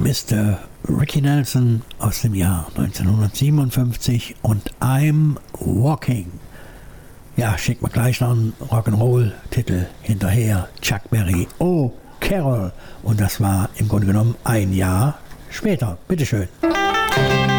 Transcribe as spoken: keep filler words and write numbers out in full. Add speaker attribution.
Speaker 1: Mister Ricky Nelson aus dem Jahr neunzehnhundertsiebenundfünfzig und I'm Walking. Ja, schickt mir gleich noch einen Rock'n'Roll-Titel hinterher. Chuck Berry, Oh Carol. Und das war im Grunde genommen ein Jahr später. Bitteschön.